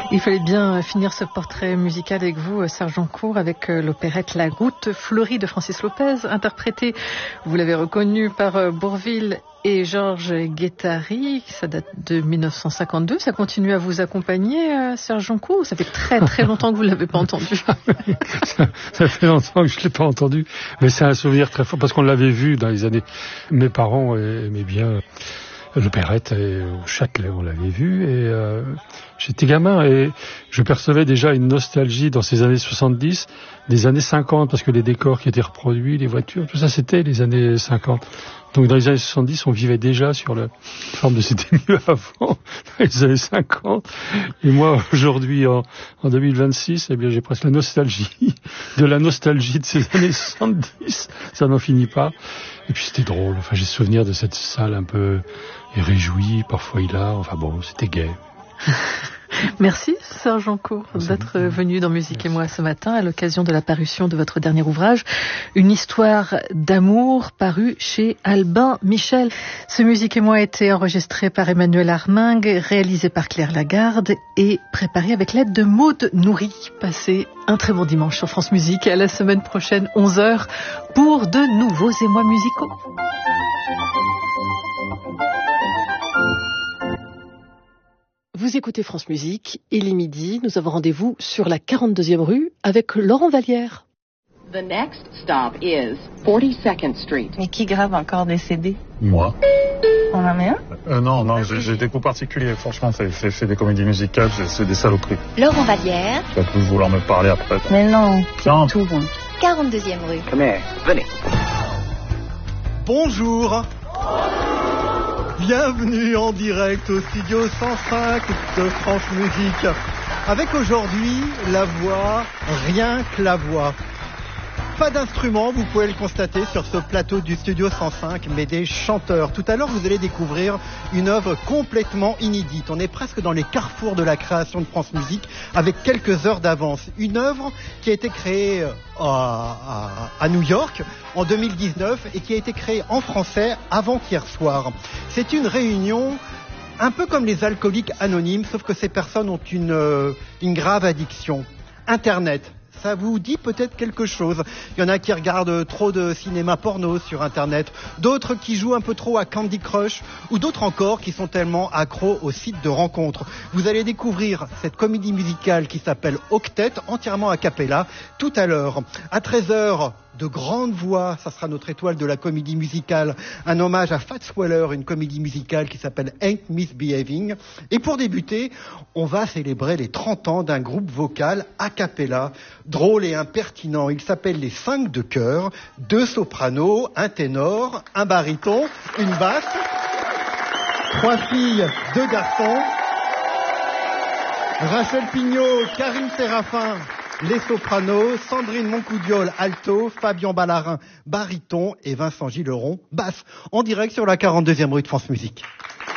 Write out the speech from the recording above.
Il fallait bien finir ce portrait musical avec vous, Serge Jancourt, avec l'opérette La Goutte fleurie de Francis Lopez, interprétée, vous l'avez reconnu, par Bourvil et Georges Guettari. Ça date de 1952. Ça continue à vous accompagner, Serge Jancourt? Ça fait très très longtemps que vous ne l'avez pas entendu. ça fait longtemps que je ne l'ai pas entendu, mais c'est un souvenir très fort, parce qu'on l'avait vu dans les années... Mes parents aimaient bien l'opérette, et au Châtelet on l'avait vu, et j'étais gamin et je percevais déjà une nostalgie dans ces années 70, des années 50, parce que les décors qui étaient reproduits, les voitures, tout ça c'était les années 50. Donc dans les années 70, on vivait déjà sur la forme de c'était mieux avant, dans les années 50. Et moi, aujourd'hui, en 2026, eh bien, j'ai presque la nostalgie de ces années 70. Ça n'en finit pas. Et puis c'était drôle. Enfin, j'ai souvenir de cette salle un peu réjouie, parfois hilar. Enfin bon, c'était gai. Merci Serge Jancourt d'être venu dans Musique et moi ce matin à l'occasion de la parution de votre dernier ouvrage, Une histoire d'amour, paru chez Albin Michel. Ce Musique et moi a été enregistré par Emmanuel Armingue, réalisé par Claire Lagarde et préparé avec l'aide de Maude Nourri. Passez un très bon dimanche sur France Musique et à la semaine prochaine 11h pour de nouveaux émois musicaux. Vous écoutez France Musique, il est midi, nous avons rendez-vous sur la 42e rue avec Laurent Vallière. The next stop is 42nd Street. Mais qui grave encore des CD? Moi. On en met un? Non, j'ai des goûts particuliers. Franchement, c'est des comédies musicales, c'est des saloperies. Laurent Vallière. Tu vas plus vouloir me parler après. Mais non, Tiens. tout bon. 42e rue. Come here, venez. Bonjour. Bienvenue en direct au studio 105 de France Musique. Avec aujourd'hui la voix, rien que la voix. Pas d'instrument, vous pouvez le constater sur ce plateau du studio 105, mais des chanteurs. Tout à l'heure, vous allez découvrir une œuvre complètement inédite. On est presque dans les carrefours de la création de France Musique, avec quelques heures d'avance. Une œuvre qui a été créée à New York en 2019 et qui a été créée en français avant-hier soir. C'est une réunion un peu comme les alcooliques anonymes, sauf que ces personnes ont une grave addiction. Internet. Ça vous dit peut-être quelque chose. Il y en a qui regardent trop de cinéma porno sur Internet, d'autres qui jouent un peu trop à Candy Crush, ou d'autres encore qui sont tellement accros aux sites de rencontres. Vous allez découvrir cette comédie musicale qui s'appelle Octet, entièrement a cappella, tout à l'heure. À 13h, de grandes voix, ça sera notre étoile de la comédie musicale, un hommage à Fats Waller, une comédie musicale qui s'appelle Ain't Misbehaving. Et pour débuter, on va célébrer les 30 ans d'un groupe vocal a cappella, drôle et impertinent. Il s'appelle les 5 de chœur, 2 sopranos, un ténor, un baryton, une basse, 3 filles, 2 garçons, Rachel Pignot, Karine Séraphin, les sopranos, Sandrine Moncoudiol, alto, Fabien Ballarin, baryton et Vincent Gilleron, basse, en direct sur la 42e rue de France Musique.